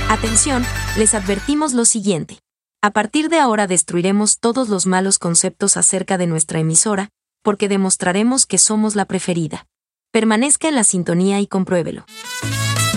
Atención, les advertimos lo siguiente. A partir de ahora destruiremos todos los malos conceptos acerca de nuestra emisora, porque demostraremos que somos la preferida. Permanezca en la sintonía y compruébelo.